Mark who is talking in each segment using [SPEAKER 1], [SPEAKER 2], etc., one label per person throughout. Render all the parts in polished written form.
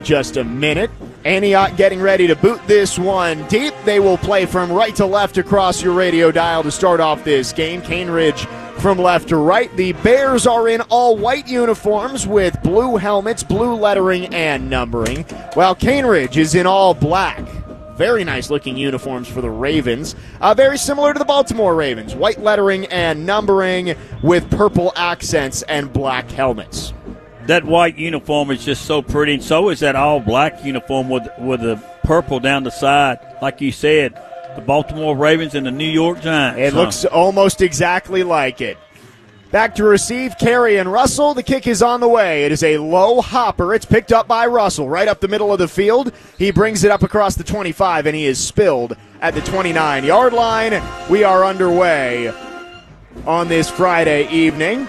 [SPEAKER 1] Just a minute. Antioch getting ready to boot this one deep. They will play from right to left across your radio dial to start off this game. Cane Ridge from left to right. The Bears are in all white uniforms with blue helmets, blue lettering, and numbering, while Cane Ridge is in all black. Very nice looking uniforms for the Ravens. Very similar to the Baltimore Ravens. White lettering and numbering with purple accents and black helmets.
[SPEAKER 2] That white uniform is just so pretty, and so is that all-black uniform with the purple down the side. Like you said, the Baltimore Ravens and the New York Giants.
[SPEAKER 1] It looks almost exactly like it. Back to receive, Carey and Russell. The kick is on the way. It is a low hopper. It's picked up by Russell right up the middle of the field. He brings it up across the 25, and he is spilled at the 29-yard line. We are underway on this Friday evening.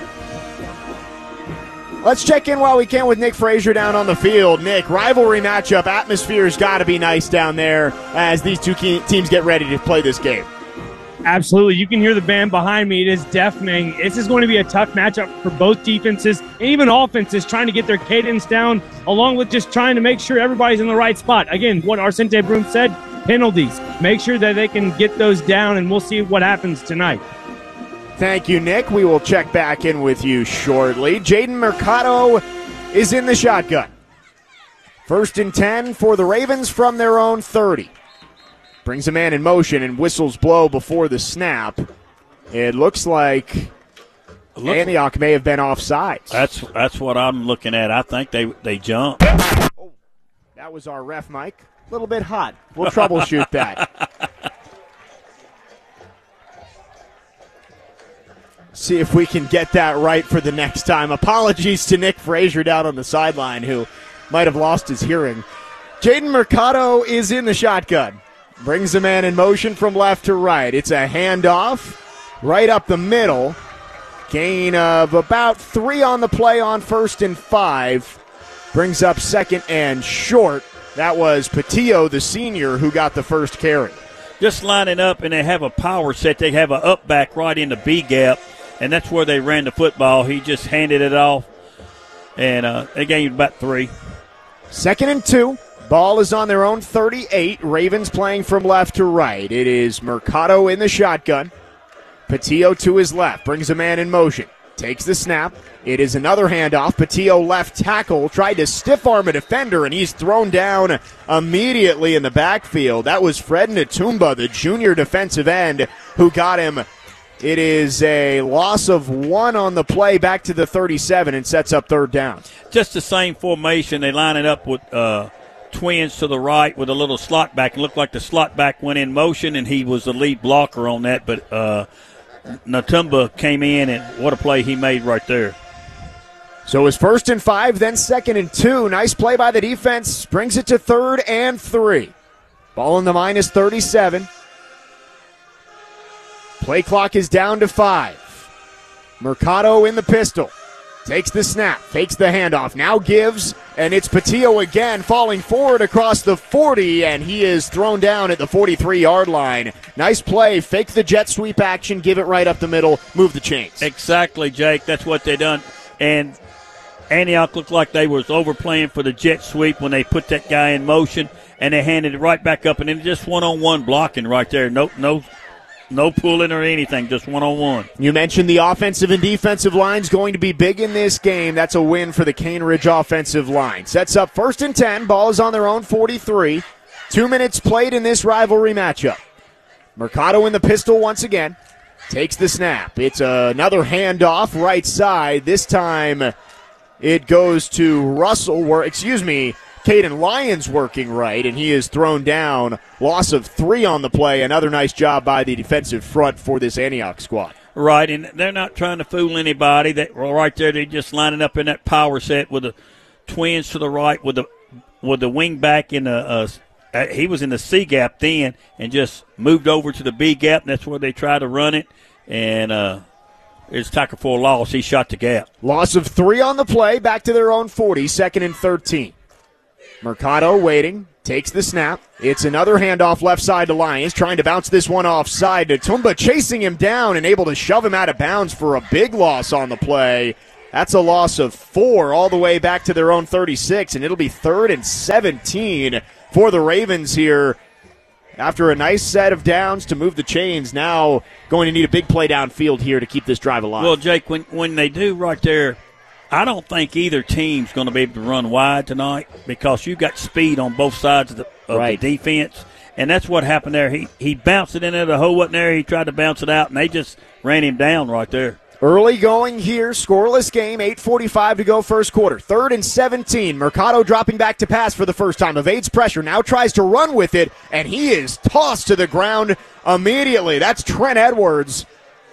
[SPEAKER 1] Let's check in while we can with Nick Frazier down on the field. Nick, rivalry matchup. Atmosphere's got to be nice down there as these two teams get ready to play this game.
[SPEAKER 3] Absolutely. You can hear the band behind me. It is deafening. This is going to be a tough matchup for both defenses and even offenses trying to get their cadence down, along with just trying to make sure everybody's in the right spot. Again, what Arsente Broom said, penalties. Make sure that they can get those down, and we'll see what happens tonight.
[SPEAKER 1] Thank you, Nick. We will check back in with you shortly. Jaden Mercado is in the shotgun. 1st and 10 for the Ravens from their own 30. Brings a man in motion and whistles blow before the snap. It looks like Antioch may have been offsides.
[SPEAKER 2] That's what I'm looking at. I think they jumped.
[SPEAKER 1] Oh, that was our ref, Mike. A little bit hot. We'll troubleshoot that. See if we can get that right for the next time. Apologies to Nick Frazier down on the sideline who might have lost his hearing. Jaden Mercado is in the shotgun. Brings a man in motion from left to right. It's a handoff right up the middle. Gain of about 3 on the play on 1st and 5. Brings up 2nd and short. That was Patillo, the senior, who got the first carry.
[SPEAKER 2] Just lining up, and they have a power set. They have an up back right in the B gap. And that's where they ran the football. He just handed it off, and they gained about 3.
[SPEAKER 1] 2nd and 2. Ball is on their own 38. Ravens playing from left to right. It is Mercado in the shotgun. Patillo to his left. Brings a man in motion. Takes the snap. It is another handoff. Patillo left tackle. Tried to stiff arm a defender, and he's thrown down immediately in the backfield. That was Fred Natumba, the junior defensive end, who got him. It is a loss of 1 on the play back to the 37 and sets up 3rd down.
[SPEAKER 2] Just the same formation. They line it up with twins to the right with a little slot back. It looked like the slot back went in motion, and he was the lead blocker on that. But Natumba came in, and what a play he made right there.
[SPEAKER 1] So it was 1st and 5, then 2nd and 2. Nice play by the defense. Brings it to 3rd and 3. Ball in the minus 37. Play clock is down to 5. Mercado in the pistol. Takes the snap, fakes the handoff, now gives, and it's Patillo again falling forward across the 40, and he is thrown down at the 43-yard line. Nice play, fake the jet sweep action, give it right up the middle, move the chains.
[SPEAKER 2] Exactly, Jake. That's what they done. And Antioch looked like they was overplaying for the jet sweep when they put that guy in motion, and they handed it right back up, and then just one-on-one blocking right there. No pulling or anything, just one-on-one.
[SPEAKER 1] You mentioned the offensive and defensive lines going to be big in this game. That's a win for the Cane Ridge offensive line. Sets up 1st and 10. Ball is on their own 43. 2 minutes played in this rivalry matchup. Mercado in the pistol once again. Takes the snap. It's another handoff right side. This time it goes to Caden Lyons working right, and he is thrown down. Loss of 3 on the play. Another nice job by the defensive front for this Antioch squad.
[SPEAKER 2] Right, and they're not trying to fool anybody. Right there, they're just lining up in that power set with the twins to the right, with the wing back in the he was in the C gap then, and just moved over to the B gap, and that's where they try to run it. And it's tackle for a loss. He shot the gap.
[SPEAKER 1] Loss of 3 on the play. Back to their own 40. 2nd and 13. Mercado waiting, takes the snap. It's another handoff left side to Lyons, trying to bounce this one offside. Natumba chasing him down and able to shove him out of bounds for a big loss on the play. That's a loss of 4 all the way back to their own 36, and it'll be 3rd and 17 for the Ravens here. After a nice set of downs to move the chains, now going to need a big play downfield here to keep this drive alive.
[SPEAKER 2] Well, Jake, when they do right there, I don't think either team's going to be able to run wide tonight because you got speed on both sides of the defense, and that's what happened there. He bounced it into the hole, wasn't there? He tried to bounce it out, and they just ran him down right there.
[SPEAKER 1] Early going here, scoreless game, 8:45 to go first quarter. 3rd and 17. Mercado dropping back to pass for the first time. Evades pressure, now tries to run with it, and he is tossed to the ground immediately. That's Trent Edwards,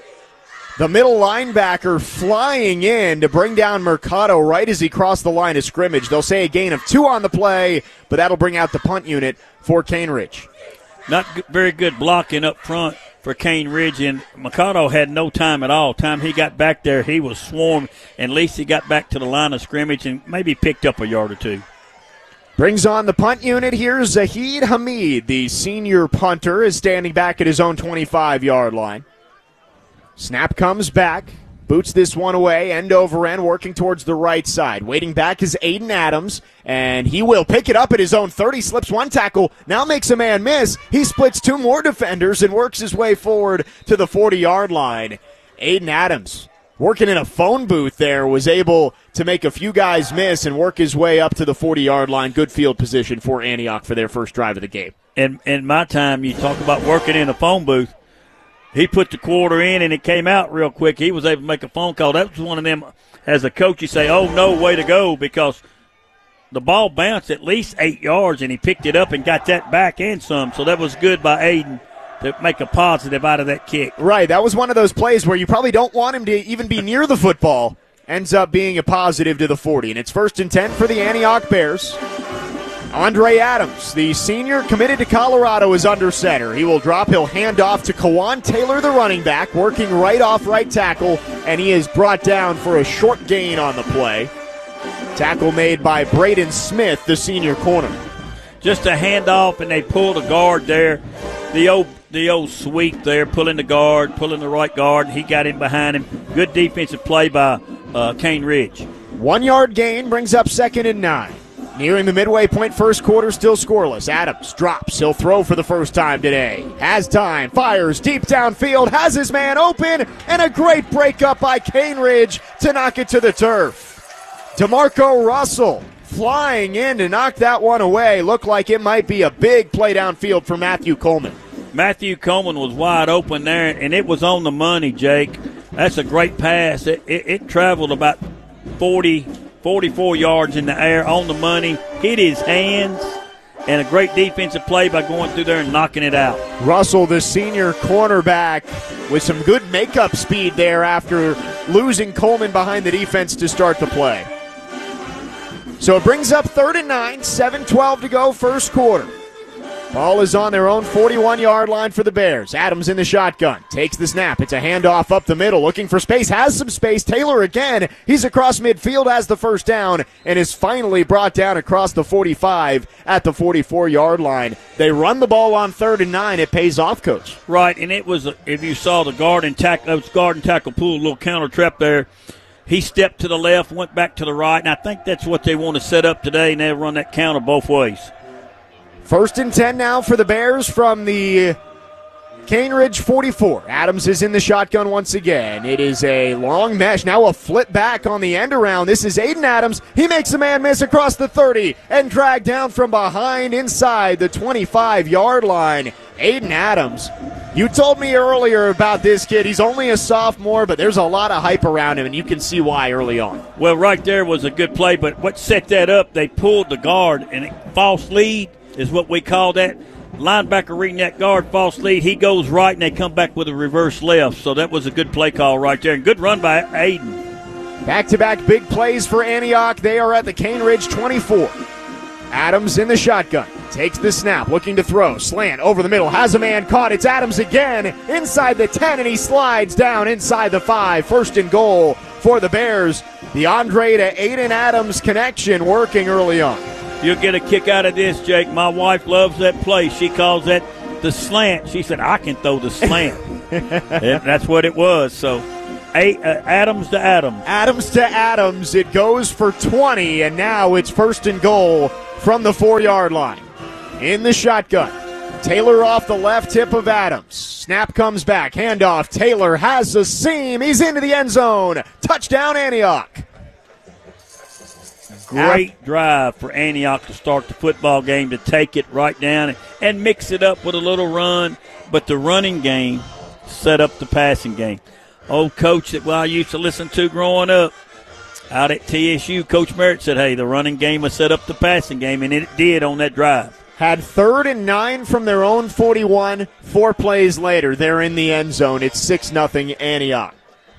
[SPEAKER 1] the middle linebacker, flying in to bring down Mercado right as he crossed the line of scrimmage. They'll say a gain of 2 on the play, but that'll bring out the punt unit for Cane Ridge.
[SPEAKER 2] Not very good blocking up front for Cane Ridge, and Mercado had no time at all. Time he got back there, he was swarmed, and at least he got back to the line of scrimmage and maybe picked up a yard or 2.
[SPEAKER 1] Brings on the punt unit here. Zahid Hamid, the senior punter, is standing back at his own 25-yard line. Snap comes back. Boots this one away, end over end, working towards the right side. Waiting back is Aiden Adams, and he will pick it up at his own 30, slips one tackle, now makes a man miss. He splits 2 more defenders and works his way forward to the 40-yard line. Aiden Adams, working in a phone booth there, was able to make a few guys miss and work his way up to the 40-yard line. Good field position for Antioch for their first drive of the game.
[SPEAKER 2] And in my time, you talk about working in a phone booth. He put the quarter in, and it came out real quick. He was able to make a phone call. That was one of them, as a coach, you say, oh, no, way to go, because the ball bounced at least 8 yards, and he picked it up and got that back and some. So that was good by Aiden to make a positive out of that kick.
[SPEAKER 1] Right, that was one of those plays where you probably don't want him to even be near the football. Ends up being a positive to the 40, and it's 1st and 10 for the Antioch Bears. Andre Adams, the senior committed to Colorado, is under center. He will drop. He'll hand off to Kawan Taylor, the running back, working right off right tackle, and he is brought down for a short gain on the play. Tackle made by Braden Smith, the senior corner.
[SPEAKER 2] Just a handoff, and they pull the guard there. The old sweep there, pulling the guard, pulling the right guard, and he got in behind him. Good defensive play by Cane Ridge.
[SPEAKER 1] 1 yard gain brings up 2nd and 9. Nearing the midway point, first quarter, still scoreless. Adams drops. He'll throw for the first time today. Has time. Fires deep downfield. Has his man open. And a great breakup by Cane Ridge to knock it to the turf. DeMarco Russell flying in to knock that one away. Looked like it might be a big play downfield for Matthew Coleman.
[SPEAKER 2] Matthew Coleman was wide open there, and it was on the money, Jake. That's a great pass. It traveled about 44 yards in the air, on the money, hit his hands, and a great defensive play by going through there and knocking it out.
[SPEAKER 1] Russell, the senior cornerback, with some good makeup speed there after losing Coleman behind the defense to start the play. So it brings up 3rd and 9, 7:12 to go first quarter. Ball is on their own 41-yard line for the Bears. Adams in the shotgun. Takes the snap. It's a handoff up the middle. Looking for space. Has some space. Taylor again. He's across midfield, has the first down, and is finally brought down across the 45 at the 44-yard line. They run the ball on 3rd and 9. It pays off, Coach.
[SPEAKER 2] Right, and it was, if you saw the guard and tackle pull, a little counter trap there. He stepped to the left, went back to the right, and I think that's what they want to set up today, and they'll run that counter both ways.
[SPEAKER 1] 1st and 10 now for the Bears from the Cane Ridge 44. Adams is in the shotgun once again. It is a long mesh. Now a flip back on the end around. This is Aiden Adams. He makes a man miss across the 30 and dragged down from behind inside the 25-yard line. Aiden Adams. You told me earlier about this kid. He's only a sophomore, but there's a lot of hype around him, and you can see why early on.
[SPEAKER 2] Well, right there was a good play, but what set that up, they pulled the guard, and false lead is what we call that. Linebacker reading that guard, false lead. He goes right, and they come back with a reverse left. So that was a good play call right there. And good run by Aiden.
[SPEAKER 1] Back-to-back big plays for Antioch. They are at the Cane Ridge 24. Adams in the shotgun. Takes the snap, looking to throw. Slant over the middle. Has a man caught. It's Adams again. Inside the 10, and he slides down inside the 5. 1st and goal for the Bears. The Andre to Aiden Adams connection working early on.
[SPEAKER 2] You'll get a kick out of this, Jake. My wife loves that play. She calls that the slant. She said, I can throw the slant. And that's what it was. So Adams to Adams.
[SPEAKER 1] Adams to Adams. It goes for 20, and now it's first and goal from the 4-yard line. In the shotgun. Taylor off the left hip of Adams. Snap comes back. Handoff. Taylor has a seam. He's into the end zone. Touchdown, Antioch.
[SPEAKER 2] Great drive for Antioch to start the football game, to take it right down and mix it up with a little run. But the running game set up the passing game. Old coach that I used to listen to growing up out at TSU, Coach Merritt, said, hey, the running game will set up the passing game, and it did on that drive.
[SPEAKER 1] Had 3rd and 9 from their own 41. 4 plays later, they're in the end zone. It's 6-0 Antioch.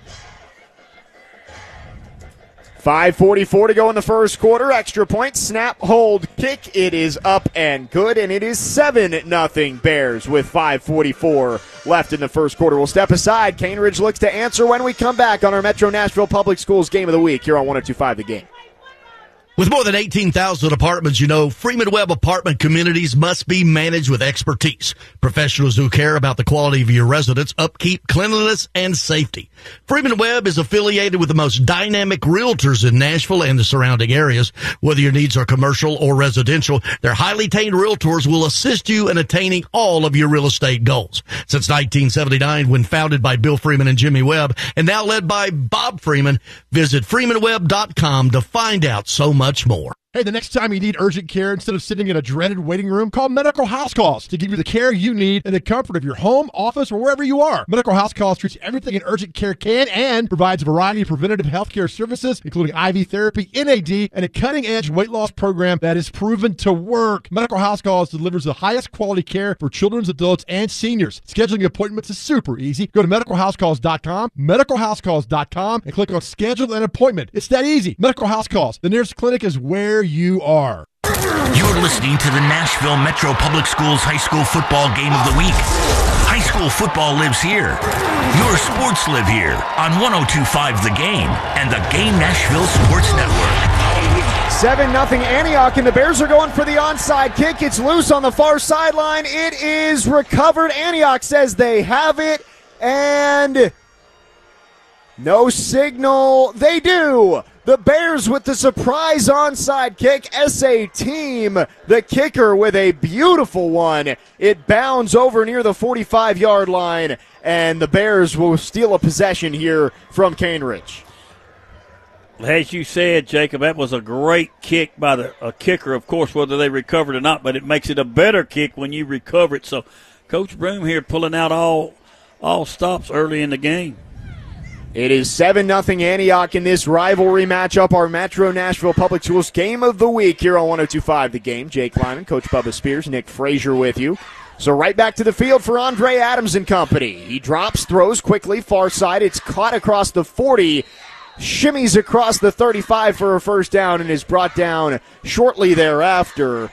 [SPEAKER 1] 5:44 to go in the first quarter. Extra point, snap, hold, kick. It is up and good, and it is 7-0 Bears with 5:44 left in the first quarter. We'll step aside. Cane Ridge looks to answer when we come back on our Metro Nashville Public Schools Game of the Week here on 102.5 The Game.
[SPEAKER 4] With more than 18,000 apartments, Freeman Webb apartment communities must be managed with expertise. Professionals who care about the quality of your residence, upkeep, cleanliness, and safety. Freeman Webb is affiliated with the most dynamic realtors in Nashville and the surrounding areas. Whether your needs are commercial or residential, their highly trained realtors will assist you in attaining all of your real estate goals. Since 1979, when founded by Bill Freeman and Jimmy Webb, and now led by Bob Freeman, visit freemanwebb.com to find out so much more.
[SPEAKER 5] Hey, the next time you need urgent care, instead of sitting in a dreaded waiting room, call Medical House Calls to give you the care you need in the comfort of your home, office, or wherever you are. Medical House Calls treats everything an urgent care can and provides a variety of preventative healthcare services, including IV therapy, NAD, and a cutting-edge weight loss program that is proven to work. Medical House Calls delivers the highest quality care for children, adults, and seniors. Scheduling appointments is super easy. Go to medicalhousecalls.com, medicalhousecalls.com, and click on Schedule an Appointment. It's that easy. Medical House Calls. The nearest clinic is where you are.
[SPEAKER 6] You're listening to the Nashville Metro Public Schools High School Football Game of the Week. High school football lives here. Your sports live here on 102.5 The Game and the Game Nashville Sports Network.
[SPEAKER 1] 7-0 Antioch, and the Bears are going for the onside kick. It's loose on the far sideline. It is recovered. Antioch says they have it, and no signal. They do. The Bears with the surprise onside kick. SA Team, the kicker, with a beautiful one. It bounds over near the 45-yard line, and the Bears will steal a possession here from Cane Ridge.
[SPEAKER 2] As you said, Jacob, that was a great kick by a kicker, of course, whether they recovered or not, but it makes it a better kick when you recover it. So Coach Broom here pulling out all stops early in the game.
[SPEAKER 1] It is 7-0 Antioch in this rivalry matchup, our Metro Nashville Public Schools Game of the Week here on 102.5 The Game. Jake Lyman, Coach Bubba Spears, Nick Frazier with you. So right back to the field for Andre Adams and company. He drops, throws quickly, far side. It's caught across the 40, shimmies across the 35 for a first down, and is brought down shortly thereafter.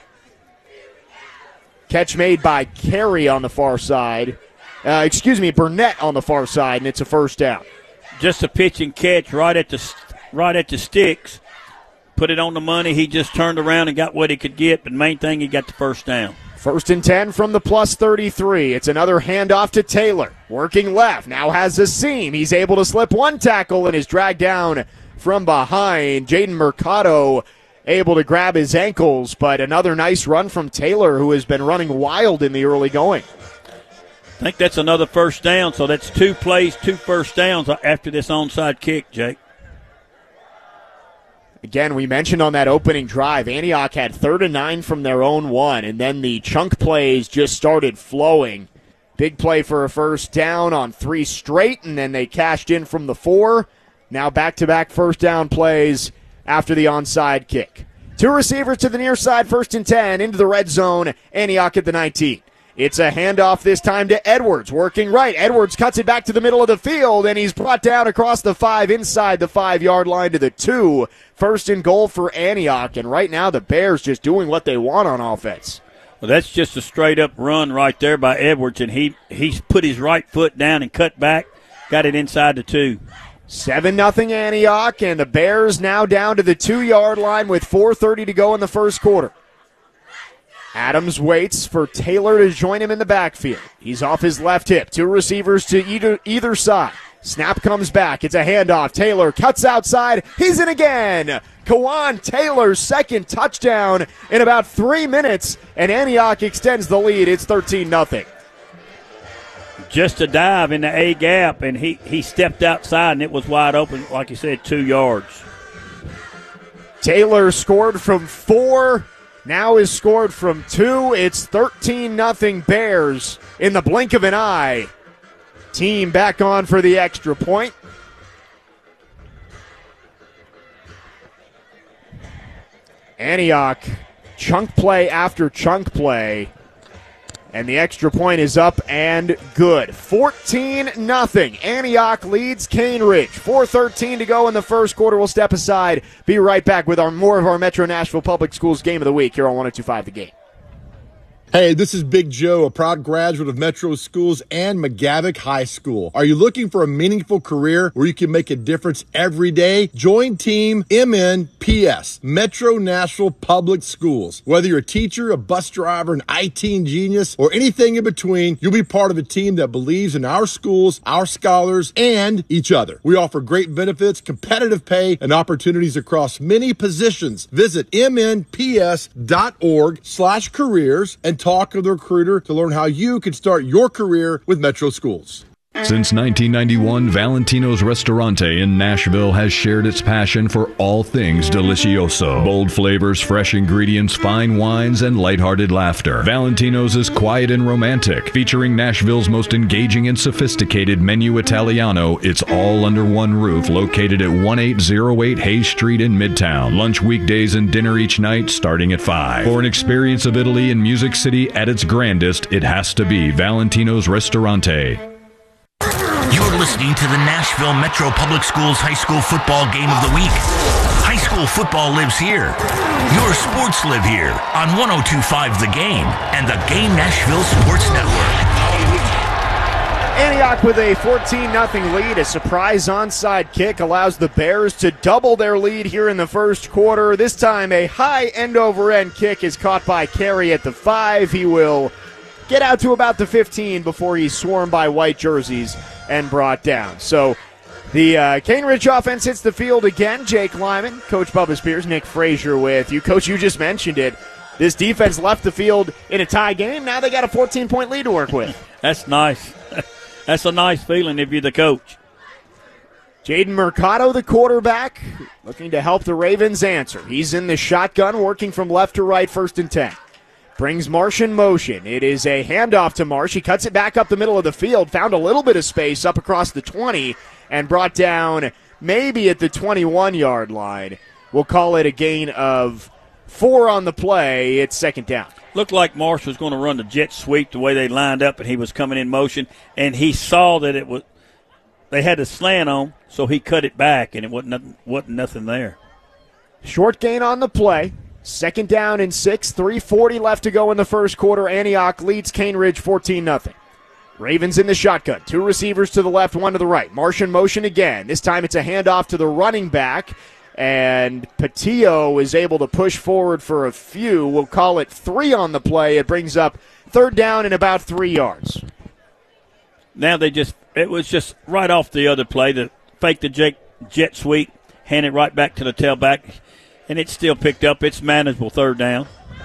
[SPEAKER 1] Catch made by Carey on the far side. Burnett on the far side, and it's a first down.
[SPEAKER 2] Just a pitch and catch right at the sticks. Put it on the money. He just turned around and got what he could get, but main thing, he got the first down.
[SPEAKER 1] First and 10 from the plus 33. It's another handoff to Taylor. Working left, now has a seam. He's able to slip one tackle and is dragged down from behind. Jaden Mercado able to grab his ankles, but another nice run from Taylor, who has been running wild in the early going.
[SPEAKER 2] I think that's another first down, so that's 2 plays, 2 first downs after this onside kick, Jake.
[SPEAKER 1] Again, we mentioned on that opening drive, Antioch had 3rd and 9 from their own 1, and then the chunk plays just started flowing. Big play for a first down on 3 straight, and then they cashed in from the 4. Now back-to-back first down plays after the onside kick. 2 receivers to the near side, 1st and 10, into the red zone, Antioch at the 19. It's a handoff this time to Edwards, working right. Edwards cuts it back to the middle of the field, and he's brought down across the 5, inside the 5-yard line to the 2. First and goal for Antioch, and right now the Bears just doing what they want on offense.
[SPEAKER 2] Well, that's just a straight-up run right there by Edwards, and he's put his right foot down and cut back, got it inside the 2.
[SPEAKER 1] 7-0 Antioch, and the Bears now down to the 2-yard line with 4:30 to go in the first quarter. Adams waits for Taylor to join him in the backfield. He's off his left hip. 2 receivers to either side. Snap comes back. It's a handoff. Taylor cuts outside. He's in again. Kawan Taylor's second touchdown in about 3 minutes, and Antioch extends the lead. It's 13-0.
[SPEAKER 2] Just a dive in the A gap, and he stepped outside, and it was wide open, like you said, 2 yards.
[SPEAKER 1] Taylor scored from 4, now is scored from 2. It's 13-0 Bears in the blink of an eye. Team back on for the extra point. Antioch, chunk play after chunk play. And the extra point is up and good. 14-0. Antioch leads Cane Ridge. 4:13 to go in the first quarter. We'll step aside. Be right back with more of our Metro Nashville Public Schools Game of the Week here on 102.5 The Game.
[SPEAKER 7] Hey, this is Big Joe, a proud graduate of Metro Schools and McGavick High School. Are you looking for a meaningful career where you can make a difference every day? Join Team MNPS, Metro Nashville Public Schools. Whether you're a teacher, a bus driver, an IT genius, or anything in between, you'll be part of a team that believes in our schools, our scholars, and each other. We offer great benefits, competitive pay, and opportunities across many positions. Visit mnps.org/careers and talk with a recruiter to learn how you can start your career with Metro Schools.
[SPEAKER 8] Since 1991, Valentino's Ristorante in Nashville has shared its passion for all things delicioso. Bold flavors, fresh ingredients, fine wines, and lighthearted laughter. Valentino's is quiet and romantic, featuring Nashville's most engaging and sophisticated menu Italiano. It's all under one roof, located at 1808 Hayes Street in Midtown. Lunch weekdays and dinner each night starting at 5. For an experience of Italy and Music City at its grandest, it has to be Valentino's Ristorante.
[SPEAKER 6] You're listening to the Nashville Metro Public Schools High School Football Game of the Week. High school football lives here. Your sports live here on 102.5 The Game and the Game Nashville Sports Network.
[SPEAKER 1] Antioch with a 14-0 lead. A surprise onside kick allows the Bears to double their lead here in the first quarter. This time a high end-over-end kick is caught by Carey at the 5. He will get out to about the 15 before he's swarmed by white jerseys and brought down. So the Cane Ridge offense hits the field again. Jake Lyman, Coach Bubba Spears, Nick Frazier with you. Coach, you just mentioned it. This defense left the field in a tie game. Now they got a 14-point lead to work with.
[SPEAKER 2] That's nice. That's a nice feeling if you're the coach.
[SPEAKER 1] Jaden Mercado, the quarterback, looking to help the Ravens answer. He's in the shotgun, working from left to right, 1st and 10. Brings Marsh in motion. It is a handoff to Marsh. He cuts it back up the middle of the field, found a little bit of space up across the 20, and brought down maybe at the 21-yard line. We'll call it a gain of 4 on the play. It's 2nd down.
[SPEAKER 2] Looked like Marsh was going to run the jet sweep the way they lined up, and he was coming in motion, and he saw that it was they had a slant on, so he cut it back, and it wasn't nothing there.
[SPEAKER 1] Short gain on the play. 2nd down and 6, 3:40 left to go in the first quarter. Antioch leads Cane Ridge 14-0. Ravens in the shotgun. 2 receivers to the left, 1 to the right. Marsh in motion again. This time it's a handoff to the running back, and Patillo is able to push forward for a few. We'll call it 3 on the play. It brings up 3rd down and about 3 yards.
[SPEAKER 2] Now it was just right off the other play, the fake the jet sweep, hand it right back to the tailback. And it's still picked up. It's manageable 3rd down.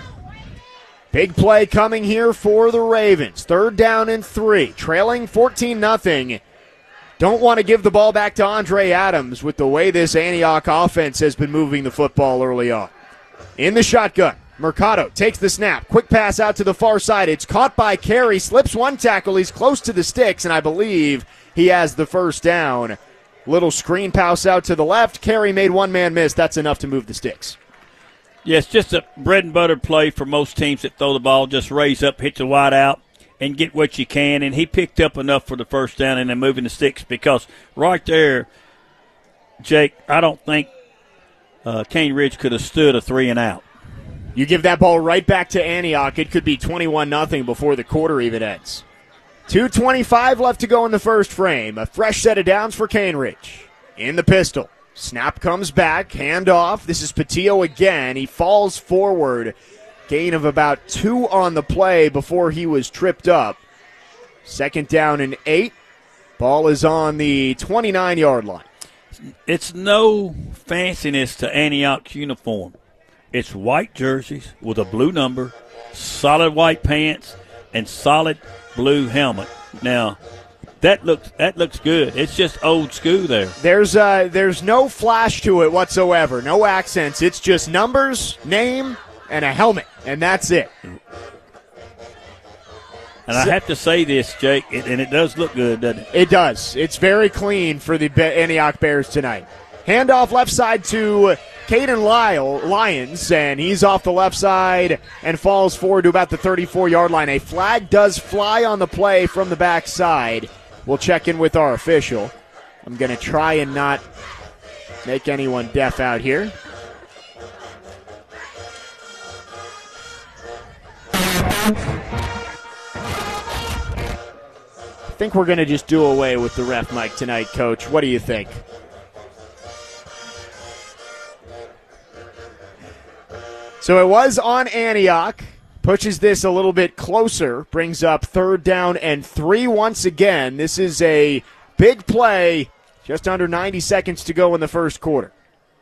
[SPEAKER 1] Big play coming here for the Ravens. 3rd down and 3. Trailing 14-0. Don't want to give the ball back to Andre Adams with the way this Antioch offense has been moving the football early on. In the shotgun, Mercado takes the snap. Quick pass out to the far side. It's caught by Carey. Slips 1 tackle. He's close to the sticks, and I believe he has the 1st down. Little screen pass out to the left. Carey made 1 man miss. That's enough to move the sticks.
[SPEAKER 2] Yes, just a bread and butter play for most teams that throw the ball. Just raise up, hit the wide out, and get what you can. And he picked up enough for the 1st down and then moving the sticks, because right there, Jake, I don't think Cane Ridge could have stood a 3 and out.
[SPEAKER 1] You give that ball right back to Antioch. It could be 21-0 before the quarter even ends. 2:25 left to go in the first frame. A fresh set of downs for Cane Ridge. In the pistol. Snap comes back. Handoff. This is Patillo again. He falls forward. Gain of about 2 on the play before he was tripped up. 2nd down and 8. Ball is on the 29-yard line.
[SPEAKER 2] It's no fanciness to Antioch's uniform. It's white jerseys with a blue number, solid white pants, and solid blue helmet. Now, that looks good. It's just old school there.
[SPEAKER 1] There's no flash to it whatsoever, no accents. It's just numbers, name, and a helmet, and that's it.
[SPEAKER 2] And I have to say this, Jake, and it does look good, doesn't it?
[SPEAKER 1] It does. It's very clean for the Antioch Bears tonight. Handoff left side to Caden Lyons, and he's off the left side and falls forward to about the 34-yard line. A flag does fly on the play from the backside. We'll check in with our official. I'm going to try and not make anyone deaf out here. I think we're going to just do away with the ref mic tonight, Coach. What do you think? So it was on Antioch. Pushes this a little bit closer. Brings up 3rd down and 3 once again. This is a big play. Just under 90 seconds to go in the first quarter.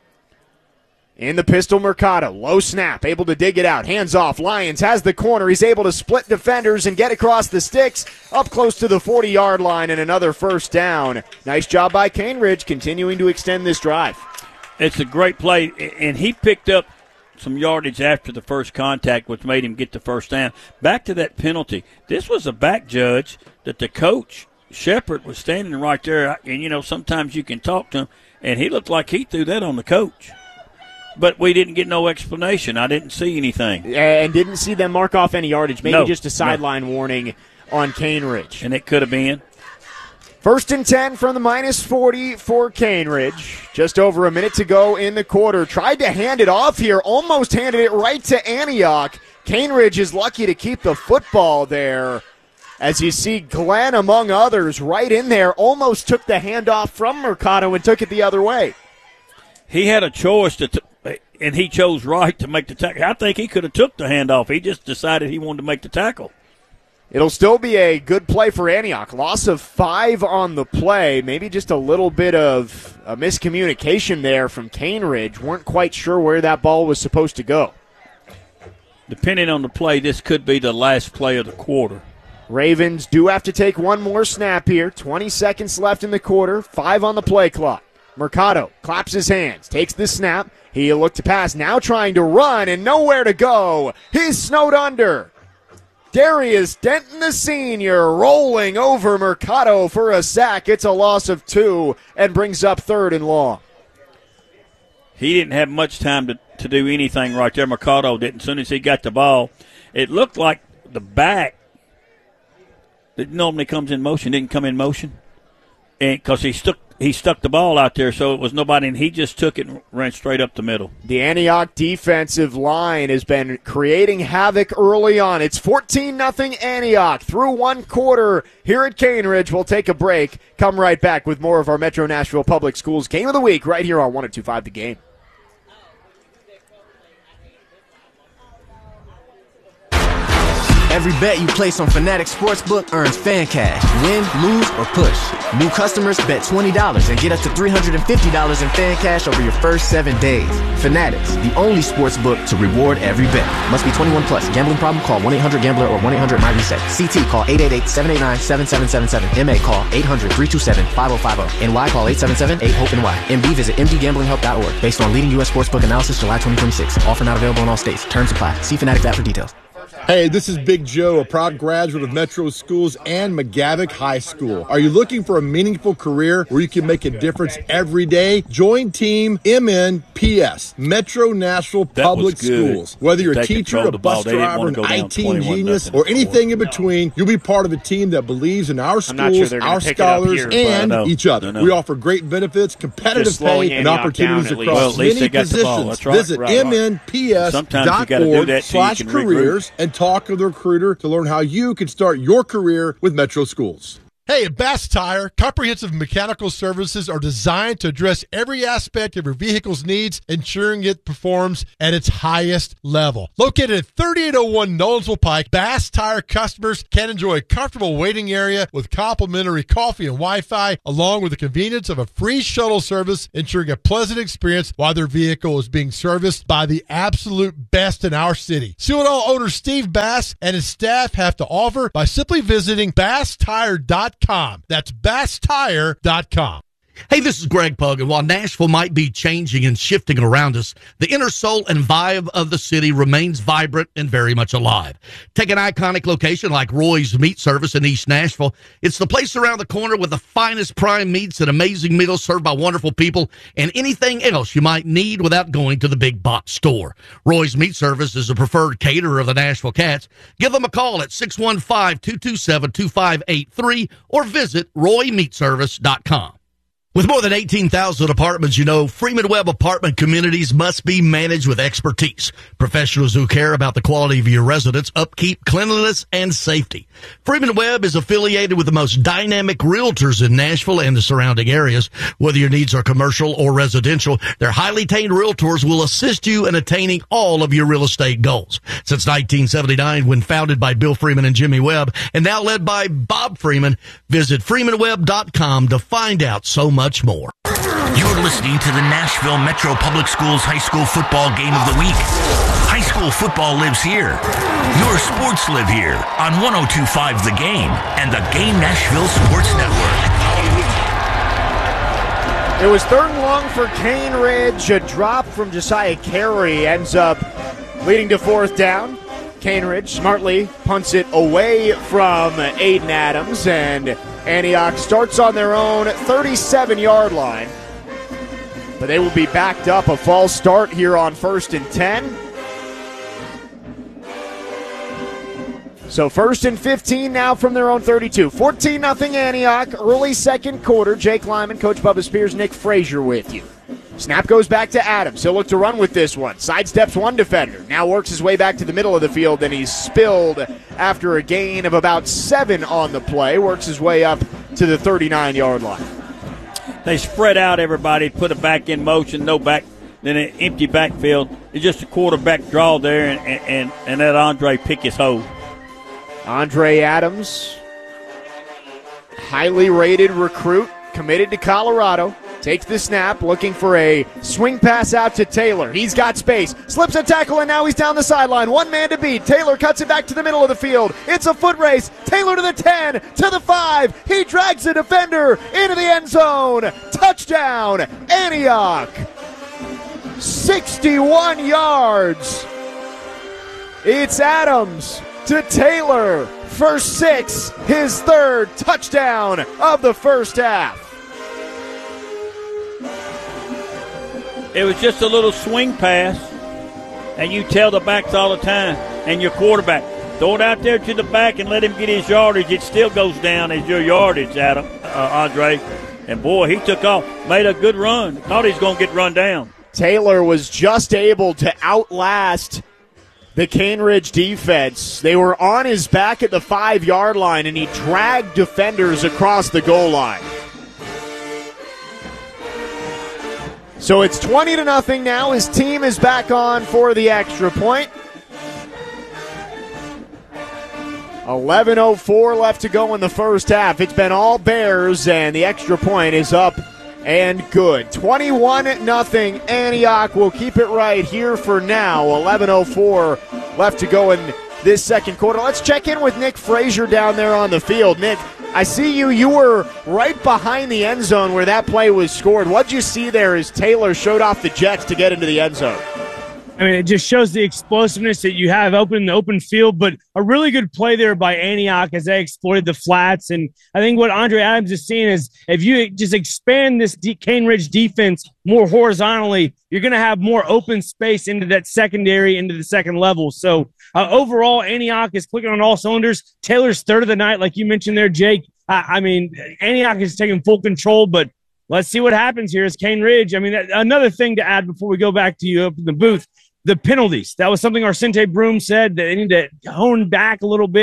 [SPEAKER 1] In the pistol, Mercado. Low snap. Able to dig it out. Hands off. Lyons has the corner. He's able to split defenders and get across the sticks. Up close to the 40-yard line and another first down. Nice job by Cambridge continuing to extend this drive.
[SPEAKER 2] It's a great play, and he picked up some yardage after the first contact, which made him get the first down. Back to that penalty. This was a back judge that the coach, Shepard, was standing right there. And, sometimes you can talk to him, and he looked like he threw that on the coach. But we didn't get no explanation. I didn't see anything.
[SPEAKER 1] And didn't see them mark off any yardage. Maybe just a sideline warning on Cambridge.
[SPEAKER 2] And it could have been.
[SPEAKER 1] 1st and 10 from the -40 for Cambridge. Just over a minute to go in the quarter. Tried to hand it off here. Almost handed it right to Antioch. Cambridge is lucky to keep the football there. As you see Glenn, among others, right in there. Almost took the handoff from Mercado and took it the other way.
[SPEAKER 2] He had a choice, and he chose right to make the tackle. I think he could have took the handoff. He just decided he wanted to make the tackle.
[SPEAKER 1] It'll still be a good play for Antioch. Loss of 5 on the play. Maybe just a little bit of a miscommunication there from Cambridge. Weren't quite sure where that ball was supposed to go.
[SPEAKER 2] Depending on the play, this could be the last play of the quarter.
[SPEAKER 1] Ravens do have to take one more snap here. 20 seconds left in the quarter. 5 on the play clock. Mercado claps his hands, takes the snap. He'll look to pass, now trying to run and nowhere to go. He's snowed under. Darius Denton, the senior, rolling over Mercado for a sack. It's a loss of 2 and brings up 3rd and long.
[SPEAKER 2] He didn't have much time to do anything right there. Mercado didn't. As soon as he got the ball, it looked like the back that normally comes in motion didn't come in motion, and because he stuck the ball out there, so it was nobody, and he just took it and ran straight up the middle.
[SPEAKER 1] The Antioch defensive line has been creating havoc early on. It's 14-0 Antioch through one quarter here at Cambridge. We'll take a break. Come right back with more of our Metro Nashville Public Schools Game of the Week right here on 102.5 The Game.
[SPEAKER 9] Every bet you place on Fanatics Sportsbook earns fan cash. Win, lose, or push. New customers bet $20 and get up to $350 in fan cash over your first 7 days. Fanatics, the only sportsbook to reward every bet. Must be 21 plus. Gambling problem? Call 1-800-GAMBLER or 1-800-MyReset. CT, call 888-789-7777. MA, call 800-327-5050. NY, call 877-8-HOPE-NY. MD, visit mdgamblinghelp.org. Based on leading U.S. sportsbook analysis, July 2026. Offer not available in all states. Terms apply. See Fanatics app for details.
[SPEAKER 7] Hey, this is Big Joe, a proud graduate of Metro Schools and McGavick High School. Are you looking for a meaningful career where you can make a difference every day? Join Team MNPS, Metro Nashville Public Schools. Whether you're a teacher, a bus driver, an IT genius, or anything in between, you'll be part of a team that believes in our schools, our scholars, and each other. We offer great benefits, competitive pay, and opportunities across many positions. Visit MNPS.org/careers and talk with a recruiter to learn how you can start your career with Metro Schools.
[SPEAKER 5] Hey, at Bass Tire, comprehensive mechanical services are designed to address every aspect of your vehicle's needs, ensuring it performs at its highest level. Located at 3801 Nolensville Pike, Bass Tire customers can enjoy a comfortable waiting area with complimentary coffee and Wi-Fi, along with the convenience of a free shuttle service, ensuring a pleasant experience while their vehicle is being serviced by the absolute best in our city. See what all owner Steve Bass and his staff have to offer by simply visiting BassTire.com. That's BassTire.com.
[SPEAKER 4] Hey, this is Greg Pug, and while Nashville might be changing and shifting around us, the inner soul and vibe of the city remains vibrant and very much alive. Take an iconic location like Roy's Meat Service in East Nashville. It's the place around the corner with the finest prime meats and amazing meals served by wonderful people and anything else you might need without going to the big box store. Roy's Meat Service is a preferred caterer of the Nashville Cats. Give them a call at 615-227-2583 or visit RoyMeatService.com. With more than 18,000 apartments, you know, Freeman Webb apartment communities must be managed with expertise. Professionals who care about the quality of your residence, upkeep, cleanliness, and safety. Freeman Webb is affiliated with the most dynamic realtors in Nashville and the surrounding areas. Whether your needs are commercial or residential, their highly trained realtors will assist you in attaining all of your real estate goals. Since 1979, when founded by Bill Freeman and Jimmy Webb, and now led by Bob Freeman, visit FreemanWebb.com to find out so much more.
[SPEAKER 6] You're listening to the Nashville Metro Public Schools High School Football Game of the Week. High school football lives here. Your sports live here on 102.5 The Game and the Game Nashville Sports Network.
[SPEAKER 1] It was 3rd and long for Cane Ridge. A drop from Josiah Carey ends up leading to 4th down. Cane Ridge smartly punts it away from Aiden Adams, and Antioch starts on their own 37-yard line. But they will be backed up. A false start here on 1st and 10. So 1st and 15 now from their own 32. 14-0 Antioch, early second quarter. Jake Lyman, Coach Bubba Spears, Nick Frazier with you. Snap goes back to Adams. He'll look to run with this one. Sidesteps one defender. Now works his way back to the middle of the field, and he's spilled after a gain of about 7 on the play. Works his way up to the 39-yard line.
[SPEAKER 2] They spread out everybody, put it back in motion, no back, then an empty backfield. It's just a quarterback draw there, and let Andre pick his hole.
[SPEAKER 1] Andre Adams, highly rated recruit, committed to Colorado. Takes the snap, looking for a swing pass out to Taylor. He's got space, slips a tackle, and now he's down the sideline. One man to beat. Taylor cuts it back to the middle of the field. It's a foot race. Taylor to the 10, to the 5. He drags the defender into the end zone. Touchdown, Antioch. 61 yards. It's Adams to Taylor for 6, his 3rd touchdown of the first half.
[SPEAKER 2] It was just a little swing pass, and you tell the backs all the time, and your quarterback, throw it out there to the back and let him get his yardage. It still goes down as your yardage, Andre. And, boy, he took off, made a good run. Thought he was going to get run down.
[SPEAKER 1] Taylor was just able to outlast the Cane Ridge defense. They were on his back at the 5-yard line, and he dragged defenders across the goal line. So it's 20-0 now. His team is back on for the extra point. 11:04 left to go in the first half. It's been all Bears, and the extra point is up and good. 21-0 Antioch will keep it right here for now. 11:04 left to go in this second quarter. Let's check in with Nick Frazier down there on the field. Nick, I see you. You were right behind the end zone where that play was scored. What'd you see there as Taylor showed off the jets to get into the end zone?
[SPEAKER 3] I mean, it just shows the explosiveness that you have in the open field, but a really good play there by Antioch as they exploited the flats. And I think what Andre Adams is seeing is if you just expand this Cane Ridge defense more horizontally, you're going to have more open space into that secondary, into the second level. So overall, Antioch is clicking on all cylinders. Taylor's 3rd of the night, like you mentioned there, Jake. I mean, Antioch is taking full control, but let's see what happens here as Cane Ridge. I mean, another thing to add before we go back to you up in the booth, the penalties. That was something Arcente Broom said that they need to hone back a little bit.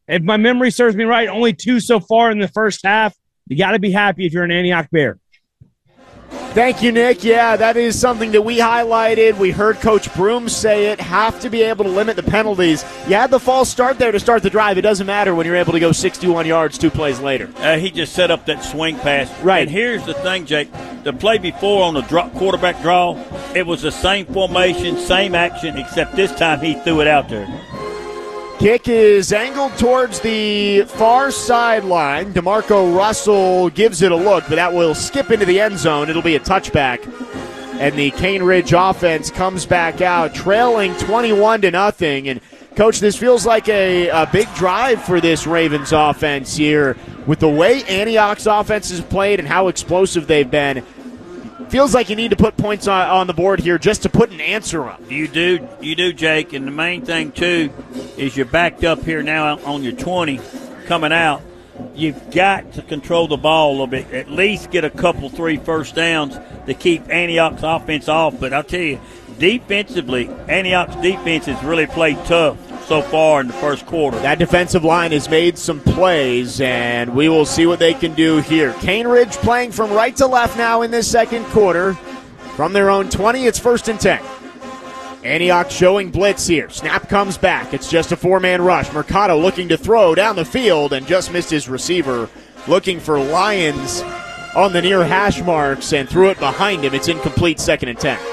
[SPEAKER 3] If my memory serves me right, only 2 so far in the first half. You got to be happy if you're an Antioch Bear.
[SPEAKER 1] Thank you, Nick. Yeah, that is something that we highlighted. We heard Coach Broom say it. Have to be able to limit the penalties. You had the false start there to start the drive. It doesn't matter when you're able to go 61 yards 2 plays later.
[SPEAKER 2] He just set up that swing pass.
[SPEAKER 1] Right.
[SPEAKER 2] And here's the thing, Jake. The play before on the quarterback draw, it was the same formation, same action, except this time he threw it out there.
[SPEAKER 1] Kick is angled towards the far sideline. DeMarco Russell gives it a look, but that will skip into the end zone. It'll be a touchback. And the Cane Ridge offense comes back out, trailing 21-0. And, Coach, this feels like a big drive for this Ravens offense here. With the way Antioch's offense has played and how explosive they've been, feels like you need to put points on the board here just to put an answer up.
[SPEAKER 2] You do, Jake. And the main thing, too, is you're backed up here now on your 20 coming out. You've got to control the ball a little bit, at least get a couple, 3 first downs to keep Antioch's offense off. But I'll tell you, defensively, Antioch's defense has really played tough so far in the first quarter.
[SPEAKER 1] That defensive line has made some plays, and we will see what they can do here. Cane Ridge playing from right to left now in this second quarter. From their own 20, it's 1st and 10. Antioch showing blitz here. Snap comes back. It's just a 4-man rush. Mercado looking to throw down the field and just missed his receiver. Looking for Lyons on the near hash marks and threw it behind him. It's incomplete, 2nd and 10.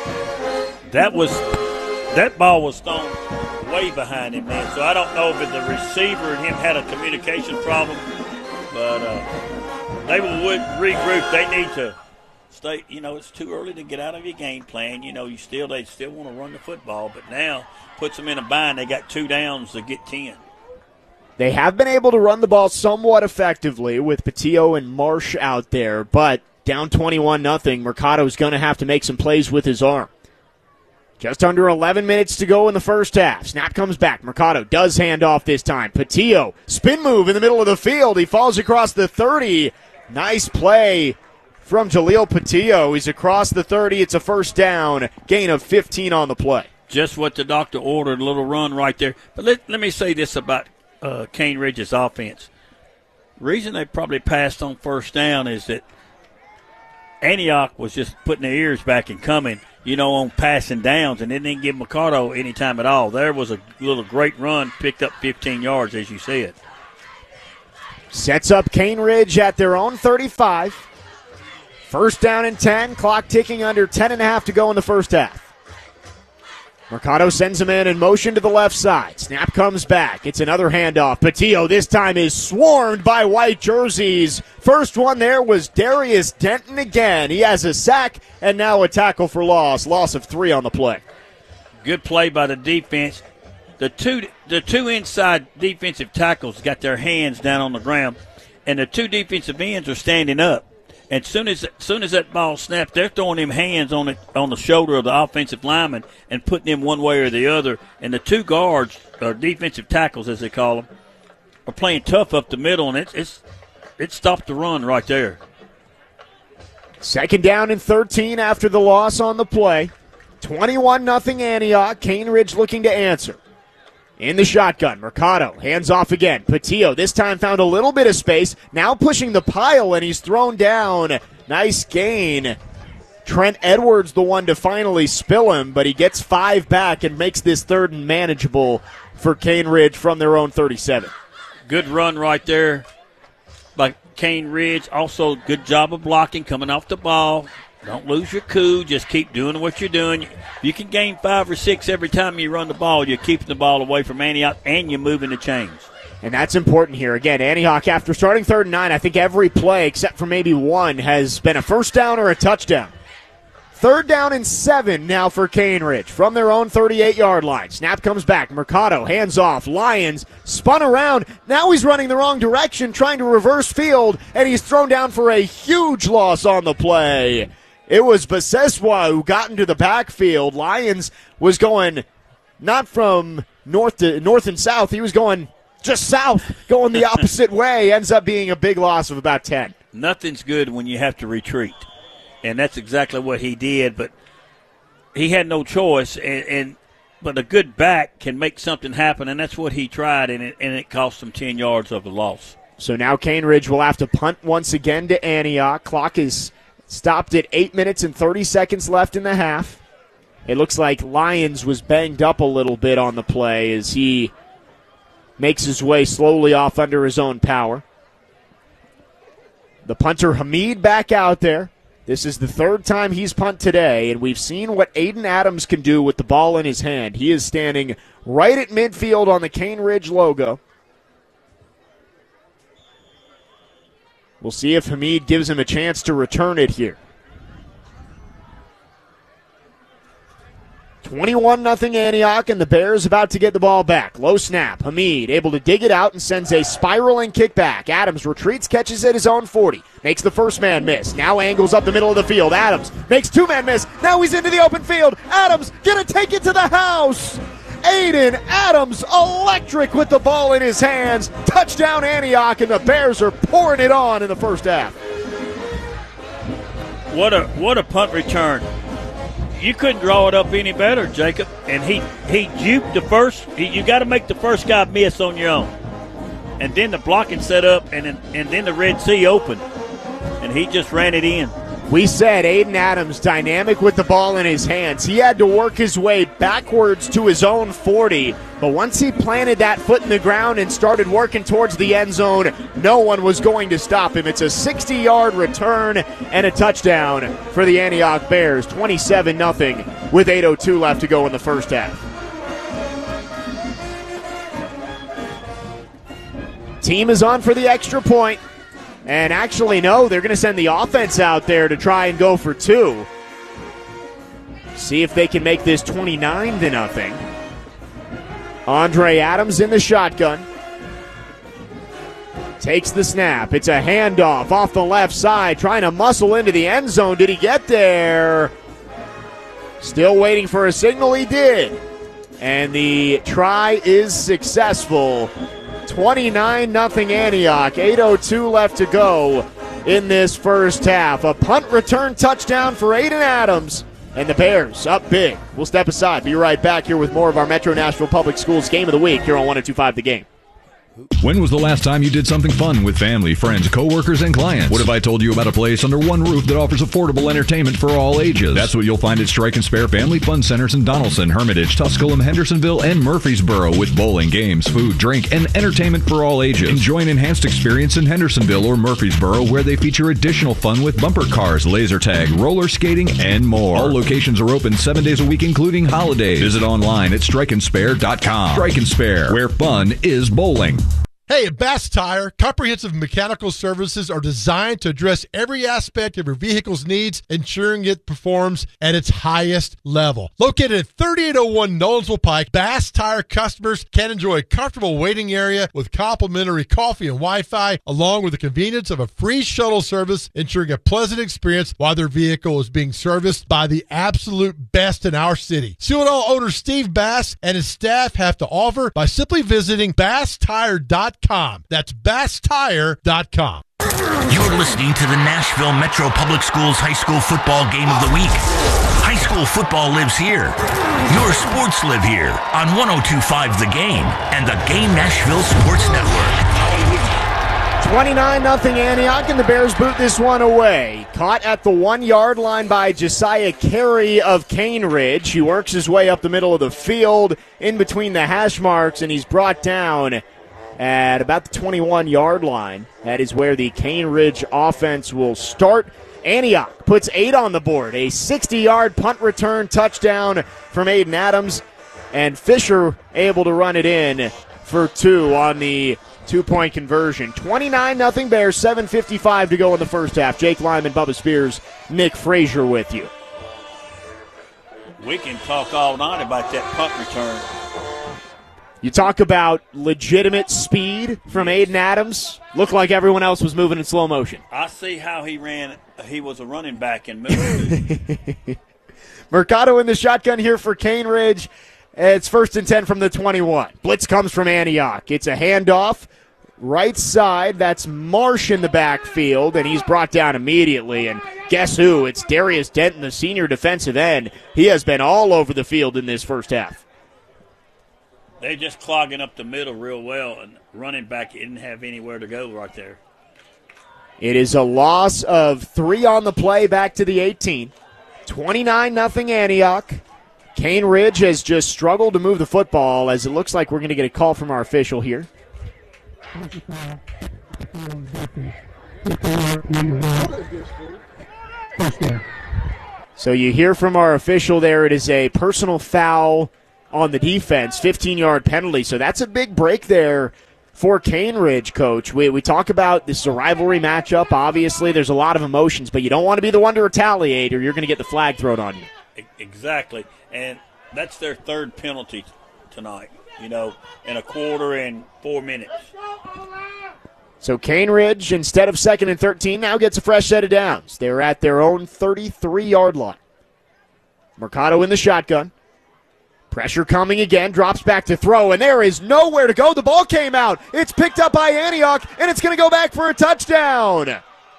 [SPEAKER 2] That ball was thrown way behind him, man. So I don't know if the receiver and him had a communication problem, but they will regroup. They need to stay. It's too early to get out of your game plan. They still want to run the football, but now puts them in a bind. They got 2 downs to get 10.
[SPEAKER 1] They have been able to run the ball somewhat effectively with Patillo and Marsh out there, but down 21-0. Mercado's going to have to make some plays with his arm. Just under 11 minutes to go in the first half. Snap comes back. Mercado does hand off this time. Patillo, spin move in the middle of the field. He falls across the 30. Nice play from Jaleel Patillo. He's across the 30. It's a first down. Gain of 15 on the play.
[SPEAKER 2] Just what the doctor ordered, a little run right there. But let me say this about Cane Ridge's offense. The reason they probably passed on first down is that Antioch was just putting their ears back and coming, on passing downs, and they didn't give Mercado any time at all. There was a little great run, picked up 15 yards, as you said.
[SPEAKER 1] Sets up Cane Ridge at their own 35. First down and 10, clock ticking under 10.5 to go in the first half. Mercado sends a man in motion to the left side. Snap comes back. It's another handoff. Patillo this time is swarmed by white jerseys. First one there was Darius Denton again. He has a sack and now a tackle for loss. Loss of 3 on the play.
[SPEAKER 2] Good play by the defense. The two inside defensive tackles got their hands down on the ground, and the 2 defensive ends are standing up. And soon as that ball snaps, they're throwing them hands on the shoulder of the offensive lineman and putting them one way or the other. And the 2 guards, or defensive tackles as they call them, are playing tough up the middle, and it stopped the run right there.
[SPEAKER 1] Second down and 13 after the loss on the play. 21-0 Antioch. Cane Ridge looking to answer. In the shotgun, Mercado hands off again. Patillo this time found a little bit of space. Now pushing the pile, and he's thrown down. Nice gain. Trent Edwards the one to finally spill him, but he gets 5 back and makes this 3rd and manageable for Cane Ridge from their own 37.
[SPEAKER 2] Good run right there by Cane Ridge. Also, good job of blocking, coming off the ball. Don't lose your cool. Just keep doing what you're doing. You can gain 5 or 6 every time you run the ball. You're keeping the ball away from Antioch, and you're moving the chains.
[SPEAKER 1] And that's important here. Again, Antioch, after starting 3rd and 9, I think every play except for maybe one has been a first down or a touchdown. 3rd down and 7 now for Cane Ridge from their own 38-yard line. Snap comes back. Mercado hands off. Lyons spun around. Now he's running the wrong direction, trying to reverse field, and he's thrown down for a huge loss on the play. It was Baseswa who got into the backfield. Lyons was going not from north and south. He was going just south, going the opposite way. Ends up being a big loss of about 10.
[SPEAKER 2] Nothing's good when you have to retreat, and that's exactly what he did. But he had no choice. And But a good back can make something happen, and that's what he tried, and it cost him 10 yards of the loss.
[SPEAKER 1] So now Cane Ridge will have to punt once again to Antioch. Clock is stopped at 8 minutes and 30 seconds left in the half. It looks like Lyons was banged up a little bit on the play as he makes his way slowly off under his own power. The punter Hamid back out there. This is the third time he's punted today, and we've seen what Aiden Adams can do with the ball in his hand. He is standing right at midfield on the Cane Ridge logo. We'll see if Hamid gives him a chance to return it here. 21-0 Antioch, and the Bears about to get the ball back. Low snap. Hamid able to dig it out and sends a spiraling kick back. Adams retreats, catches at his own 40. Makes the first man miss. Now angles up the middle of the field. Adams makes two-man miss. Now he's into the open field. Adams gonna take it to the house. Aiden Adams electric with the ball in his hands. Touchdown Antioch, and the Bears are pouring it on in the first half.
[SPEAKER 2] What a punt return. You couldn't draw it up any better, Jacob. And he juked the first. You got to make the first guy miss on your own. And then the blocking set up, and then the Red Sea opened. And he just ran it in.
[SPEAKER 1] We said Aiden Adams dynamic with the ball in his hands. He had to work his way backwards to his own 40, but once he planted that foot in the ground and started working towards the end zone, no one was going to stop him. It's a 60-yard return and a touchdown for the Antioch Bears, 27-0 with 8:02 left to go in the first half. Team is on for the extra point. And actually, no, they're going to send the offense out there to try and go for two. See if they can make this 29-0. Andre Adams in the shotgun. Takes the snap. It's a handoff off the left side, trying to muscle into the end zone. Did he get there? Still waiting for a signal. He did. And the try is successful. 29-0 Antioch, 8:02 left to go in this first half. A punt return touchdown for Aiden Adams, and the Bears up big. We'll step aside. Be right back here with more of our Metro Nashville Public Schools Game of the Week here on 102.5 The Game.
[SPEAKER 8] When was the last time you did something fun with family, friends, coworkers, and clients? What if I told you about a place under one roof that offers affordable entertainment for all ages? That's what you'll find at Strike and Spare Family Fun Centers in Donaldson, Hermitage, Tusculum, Hendersonville, and Murfreesboro, with bowling, games, food, drink, and entertainment for all ages. Enjoy an enhanced experience in Hendersonville or Murfreesboro, where they feature additional fun with bumper cars, laser tag, roller skating, and more. All locations are open 7 days a week, including holidays. Visit online at strikeandspare.com. Strike and Spare, where fun is bowling.
[SPEAKER 5] Hey, at Bass Tire, comprehensive mechanical services are designed to address every aspect of your vehicle's needs, ensuring it performs at its highest level. Located at 3801 Nolensville Pike, Bass Tire customers can enjoy a comfortable waiting area with complimentary coffee and Wi-Fi, along with the convenience of a free shuttle service, ensuring a pleasant experience while their vehicle is being serviced by the absolute best in our city. See what all owner Steve Bass and his staff have to offer by simply visiting BassTire.com. That's BassTire.com.
[SPEAKER 6] You're listening to the Nashville Metro Public Schools High School Football Game of the Week. High school football lives here. Your sports live here on 102.5 The Game and the Game Nashville Sports Network.
[SPEAKER 1] 29-0 Antioch, and the Bears boot this one away. Caught at the 1-yard line by Josiah Carey of Cane Ridge. He works his way up the middle of the field in between the hash marks, and he's brought down at about the 21-yard line. That is where the Cane Ridge offense will start. Antioch puts 8 on the board. A 60-yard punt return touchdown from Aiden Adams, and Fisher able to run it in for 2 on the 2-point conversion. 29-0 Bears, 7:55 to go in the first half. Jake Lyman, Bubba Spears, Nick Frazier with you.
[SPEAKER 2] We can talk all night about that punt return.
[SPEAKER 1] You talk about legitimate speed from Aiden Adams. Looked like everyone else was moving in slow motion.
[SPEAKER 2] I see how he ran. He was a running back and moved.
[SPEAKER 1] Mercado in the shotgun here for Cane Ridge. It's 1st and 10 from the 21. Blitz comes from Antioch. It's a handoff. Right side, that's Marsh in the backfield, and he's brought down immediately. And guess who? It's Darius Denton, the senior defensive end. He has been all over the field in this first half.
[SPEAKER 2] They're just clogging up the middle real well, and running back didn't have anywhere to go right there.
[SPEAKER 1] It is a loss of 3 on the play back to the 18. 29-0 Antioch. Cane Ridge has just struggled to move the football, as it looks like we're going to get a call from our official here. So you hear from our official there, it is a personal foul on the defense, 15-yard penalty. So that's a big break there for Cane Ridge, Coach. We talk about this is a rivalry matchup. Obviously, there's a lot of emotions, but you don't want to be the one to retaliate or you're going to get the flag thrown on you.
[SPEAKER 2] Exactly. And that's their third penalty tonight, in a quarter and 4 minutes.
[SPEAKER 1] So Cane Ridge, instead of 2nd and 13, now gets a fresh set of downs. They're at their own 33-yard line. Mercado in the shotgun. Pressure coming again, drops back to throw, and there is nowhere to go. The ball came out. It's picked up by Antioch, and it's going to go back for a touchdown.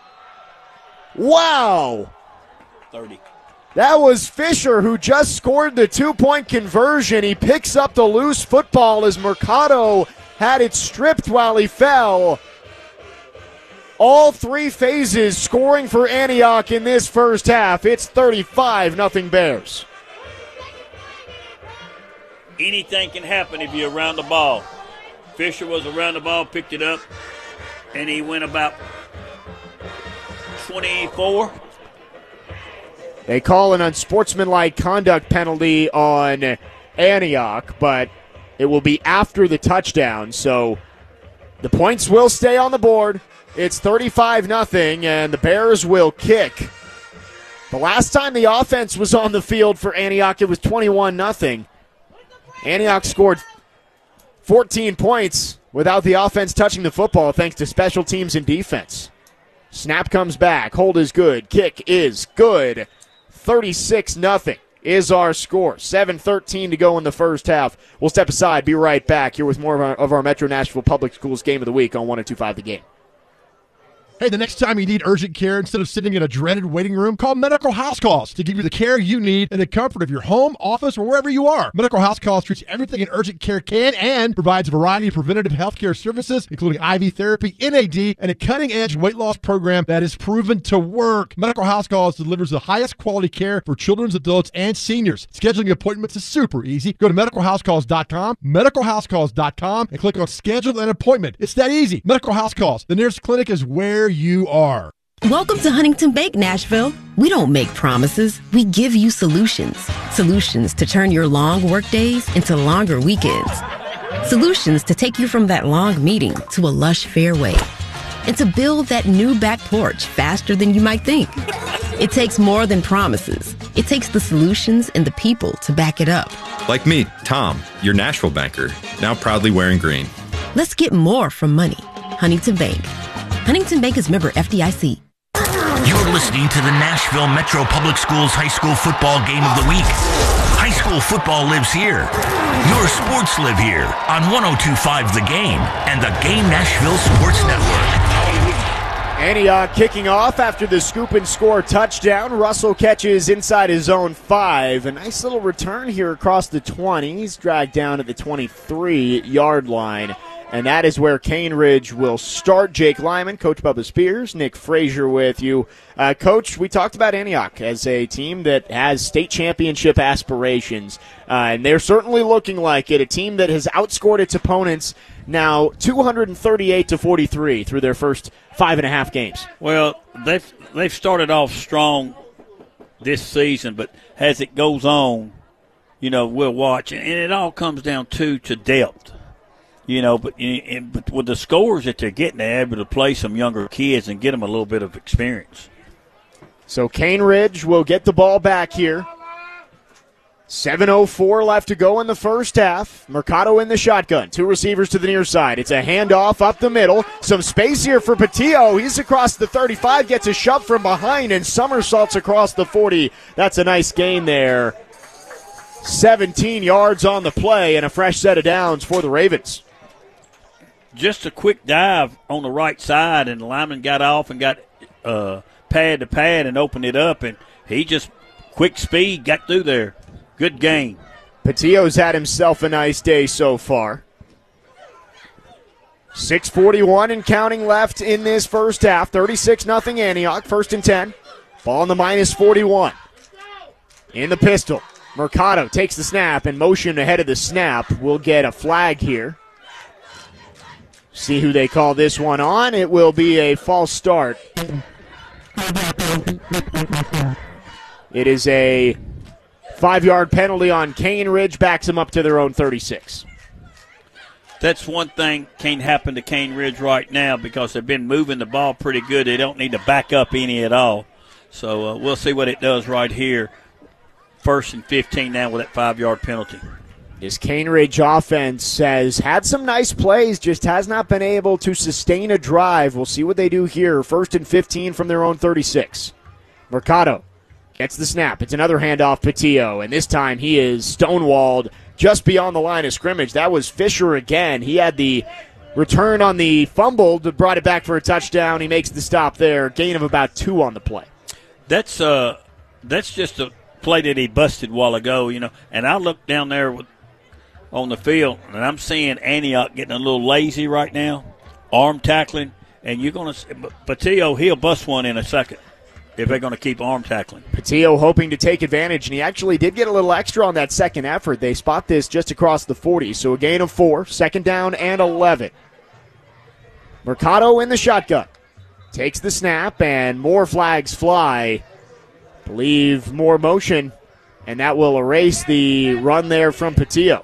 [SPEAKER 1] Wow.
[SPEAKER 2] 30.
[SPEAKER 1] That was Fisher, who just scored the 2-point conversion. He picks up the loose football as Mercado had it stripped while he fell. All 3 phases scoring for Antioch in this first half. It's 35-0 Bears.
[SPEAKER 2] Anything can happen if you're around the ball. Fisher was around the ball, picked it up, and he went about 24.
[SPEAKER 1] They call an unsportsmanlike conduct penalty on Antioch, but it will be after the touchdown, so the points will stay on the board. It's 35-0, and the Bears will kick. The last time the offense was on the field for Antioch, it was 21-0. Antioch scored 14 points without the offense touching the football thanks to special teams and defense. Snap comes back. Hold is good. Kick is good. 36-0 is our score. 7:13 to go in the first half. We'll step aside. Be right back here with more of our Metro Nashville Public Schools Game of the Week on 102.5 The Game.
[SPEAKER 5] Hey, the next time you need urgent care, instead of sitting in a dreaded waiting room, call Medical House Calls to give you the care you need in the comfort of your home, office, or wherever you are. Medical House Calls treats everything an urgent care can and provides a variety of preventative healthcare services, including IV therapy, NAD, and a cutting-edge weight loss program that is proven to work. Medical House Calls delivers the highest quality care for children, adults, and seniors. Scheduling appointments is super easy. Go to medicalhousecalls.com, medicalhousecalls.com, and click on Schedule an Appointment. It's that easy. Medical House Calls. The nearest clinic is where you are.
[SPEAKER 10] Welcome to Huntington Bank, Nashville. We don't make promises. We give you solutions. Solutions to turn your long work days into longer weekends. Solutions to take you from that long meeting to a lush fairway. And to build that new back porch faster than you might think. It takes more than promises. It takes the solutions and the people to back it up.
[SPEAKER 11] Like me, Tom, your Nashville banker, now proudly wearing green.
[SPEAKER 10] Let's get more from money. Huntington Bank. Huntington Bank is member FDIC.
[SPEAKER 6] You're listening to the Nashville Metro Public Schools High School Football Game of the Week. High school football lives here. Your sports live here on 102.5 The Game and the Game Nashville Sports Network.
[SPEAKER 1] Antioch kicking off after the scoop and score touchdown. Russell catches inside his own 5. A nice little return here across the 20. He's dragged down at the 23-yard line. And that is where Cane Ridge will start. Jake Lyman, Coach Bubba Spears, Nick Frazier with you. Coach, we talked about Antioch as a team that has state championship aspirations, and they're certainly looking like it. A team that has outscored its opponents now 238-43 through their first 5.5 games.
[SPEAKER 2] Well, they've started off strong this season, but as it goes on, we'll watch, and it all comes down to depth. But with the scores that they're getting, they're able to play some younger kids and get them a little bit of experience.
[SPEAKER 1] So Cane Ridge will get the ball back here. 7:04 left to go in the first half. Mercado in the shotgun. 2 receivers to the near side. It's a handoff up the middle. Some space here for Patillo. He's across the 35, gets a shove from behind, and somersaults across the 40. That's a nice gain there. 17 yards on the play and a fresh set of downs for the Ravens.
[SPEAKER 2] Just a quick dive on the right side, and the lineman got off and got pad to pad and opened it up, and he just quick speed got through there. Good game.
[SPEAKER 1] Patillo's had himself a nice day so far. 6:41 and counting left in this first half. 36-0 Antioch, 1st and 10. Ball on the -41. In the pistol. Mercado takes the snap and motion ahead of the snap. We'll get a flag here. See who they call this one on. It will be a false start. It is a 5-yard penalty on Cane Ridge. Backs them up to their own 36.
[SPEAKER 2] That's one thing can't happen to Cane Ridge right now because they've been moving the ball pretty good. They don't need to back up any at all. So we'll see what it does right here. 1st and 15 now with that 5-yard penalty.
[SPEAKER 1] This Cane Ridge offense has had some nice plays, just has not been able to sustain a drive. We'll see what they do here. 1st and 15 from their own 36. Mercado gets the snap. It's another handoff, Patillo, and this time he is stonewalled just beyond the line of scrimmage. That was Fisher again. He had the return on the fumble, brought it back for a touchdown. He makes the stop there. Gain of about 2 on the play.
[SPEAKER 2] That's just a play that he busted a while ago, and I look down there on the field, and I'm seeing Antioch getting a little lazy right now, arm tackling, and you're going to – Patillo, he'll bust one in a second if they're going to keep arm tackling.
[SPEAKER 1] Patillo hoping to take advantage, and he actually did get a little extra on that second effort. They spot this just across the 40, so a gain of 4, 2nd down and 11. Mercado in the shotgun. Takes the snap, and more flags fly. Believe more motion, and that will erase the run there from Patillo.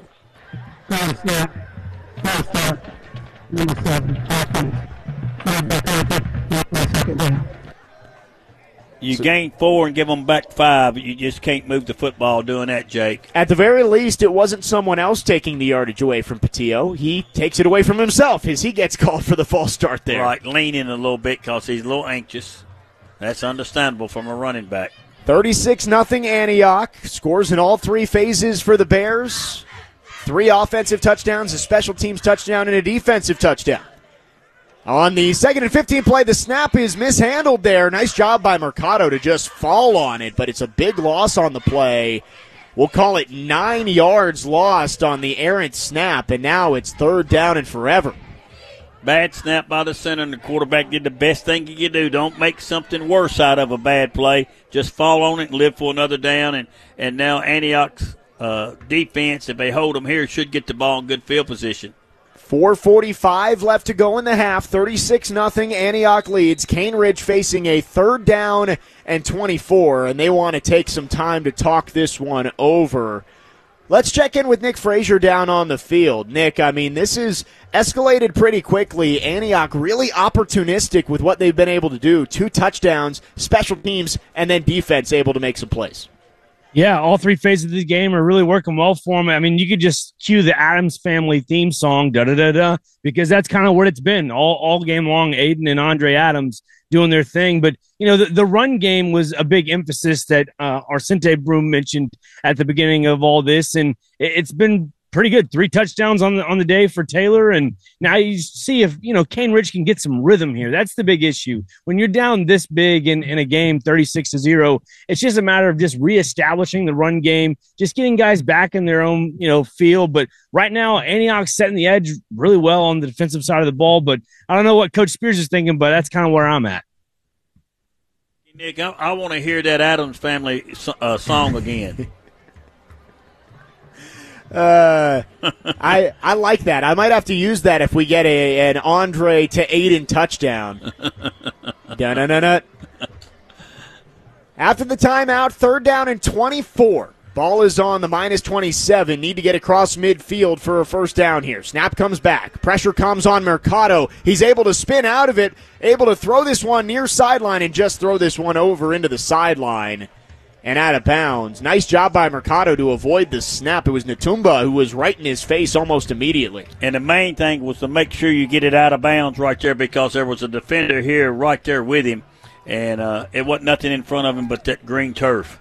[SPEAKER 2] You gain 4 and give them back 5. You just can't move the football doing that, Jake.
[SPEAKER 1] At the very least, it wasn't someone else taking the yardage away from Patillo. He takes it away from himself as he gets called for the false start there.
[SPEAKER 2] Right, leaning a little bit because he's a little anxious. That's understandable from a running back.
[SPEAKER 1] 36-0 Antioch. Scores in all 3 phases for the Bears. 3 offensive touchdowns, a special teams touchdown, and a defensive touchdown. On the 2nd and 15 play, the snap is mishandled there. Nice job by Mercado to just fall on it, but it's a big loss on the play. We'll call it 9 yards lost on the errant snap, and now it's 3rd down and forever.
[SPEAKER 2] Bad snap by the center, and the quarterback did the best thing you can do. Don't make something worse out of a bad play. Just fall on it and live for another down, and now Antioch's defense, if they hold them here, should get the ball in good field position.
[SPEAKER 1] 4:45 left to go in the half. 36-0 Antioch leads. Cane Ridge facing a 3rd down and 24, and they want to take some time to talk this one over. Let's check in with Nick Frazier down on the field. Nick, I mean, this is escalated pretty quickly. Antioch really opportunistic with what they've been able to do. 2 touchdowns, special teams, and then defense able to make some plays.
[SPEAKER 3] Yeah, all 3 phases of the game are really working well for them. I mean, you could just cue the Adams Family theme song, da-da-da-da, because that's kind of what it's been all game long. Aiden and Andre Adams doing their thing. But, the run game was a big emphasis that Arcente Broom mentioned at the beginning of all this, and it's been pretty good. 3 touchdowns on the day for Taylor, and now you see if, Cane Ridge can get some rhythm here. That's the big issue. When you're down this big in a game, 36-0, it's just a matter of just reestablishing the run game, just getting guys back in their own, field. But right now, Antioch's setting the edge really well on the defensive side of the ball, but I don't know what Coach Spears is thinking, but that's kind of where I'm at.
[SPEAKER 2] Nick, I want to hear that Adams Family song again.
[SPEAKER 1] I like that. I might have to use that if we get an Andre to Aiden touchdown. Dun-dun-dun-dun. After the timeout, 3rd down and 24. Ball is on the -27. Need to get across midfield for a 1st down here. Snap comes back. Pressure comes on Mercado. He's able to spin out of it, able to throw this one near sideline and just throw this one over into the sideline and out of bounds. Nice job by Mercado to avoid the snap. It was Natumba who was right in his face almost immediately.
[SPEAKER 2] And the main thing was to make sure you get it out of bounds right there because there was a defender here right there with him, and it wasn't nothing in front of him but that green turf.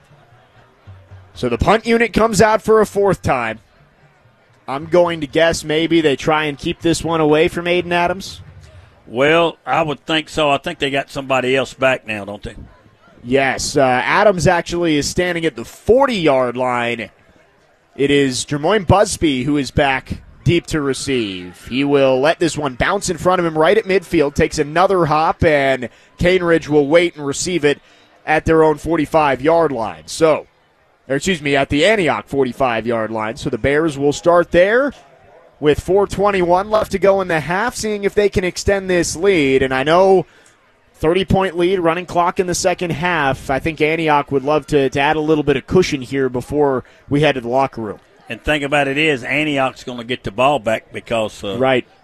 [SPEAKER 1] So the punt unit comes out for a 4th time. I'm going to guess maybe they try and keep this one away from Aiden Adams.
[SPEAKER 2] Well, I would think so. I think they got somebody else back now, don't they?
[SPEAKER 1] Yes, Adams actually is standing at the 40-yard line It is Jermoyne Busby who is back deep to receive. He will let this one bounce in front of him right at midfield, takes another hop, and Cane Ridge will wait and receive it at their own 45-yard line. At the Antioch 45-yard line. So the Bears will start there with 4:21 left to go in the half, seeing if they can extend this lead. And I know 30-point lead, running clock in the second half. I think Antioch would love to add a little bit of cushion here before we head to the locker room.
[SPEAKER 2] And thing about it is Antioch's going to get the ball back because
[SPEAKER 1] right.